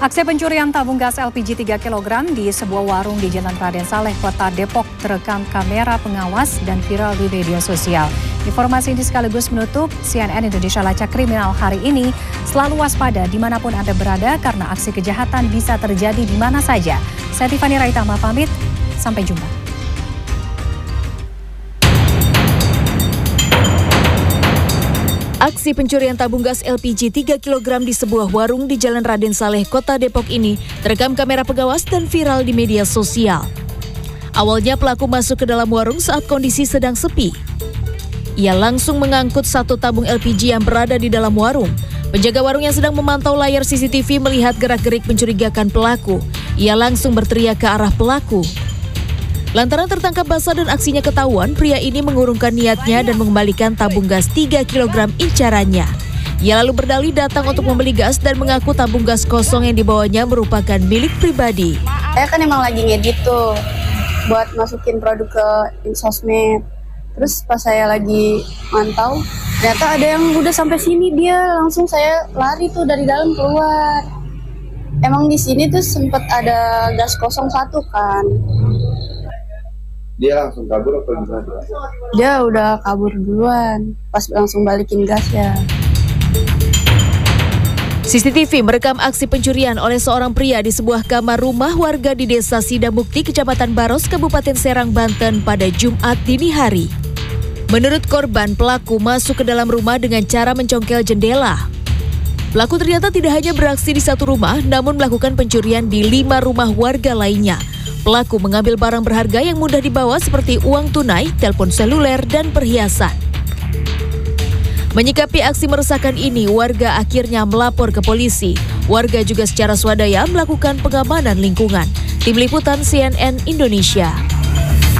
Aksi pencurian tabung gas LPG 3 kg di sebuah warung di Jalan Raden Saleh, Kota Depok terekam kamera pengawas dan viral di media sosial. Informasi ini sekaligus menutup CNN Indonesia Lacak Kriminal hari ini. Selalu waspada dimanapun Anda berada karena aksi kejahatan bisa terjadi di mana saja. Saya Tiffany Raitama pamit, sampai jumpa. Aksi pencurian tabung gas LPG 3 kg di sebuah warung di Jalan Raden Saleh, Kota Depok ini terekam kamera pengawas dan viral di media sosial. Awalnya pelaku masuk ke dalam warung saat kondisi sedang sepi. Ia langsung mengangkut satu tabung LPG yang berada di dalam warung. Penjaga warung yang sedang memantau layar CCTV melihat gerak-gerik mencurigakan pelaku. Ia langsung berteriak ke arah pelaku. Lantaran tertangkap basah dan aksinya ketahuan, pria ini mengurungkan niatnya dan mengembalikan tabung gas 3 kg incarannya. Ia lalu berdalih datang untuk membeli gas dan mengaku tabung gas kosong yang dibawanya merupakan milik pribadi. Saya kan emang lagi ngedit tuh, buat masukin produk ke sosmed. Terus pas saya lagi mantau, ternyata ada yang udah sampai sini, dia langsung saya lari tuh dari dalam keluar. Emang di sini tuh sempet ada gas kosong satu kan. Dia langsung kabur atau gimana? Dia udah kabur duluan, pas langsung balikin gasnya. CCTV merekam aksi pencurian oleh seorang pria di sebuah kamar rumah warga di Desa Sidamukti, Kecamatan Baros, Kabupaten Serang, Banten pada Jumat dini hari. Menurut korban, pelaku masuk ke dalam rumah dengan cara mencongkel jendela. Pelaku ternyata tidak hanya beraksi di satu rumah, namun melakukan pencurian di 5 rumah warga lainnya. Pelaku mengambil barang berharga yang mudah dibawa seperti uang tunai, telepon seluler, dan perhiasan. Menyikapi aksi meresahkan ini, warga akhirnya melapor ke polisi. Warga juga secara swadaya melakukan pengamanan lingkungan. Tim Liputan CNN Indonesia.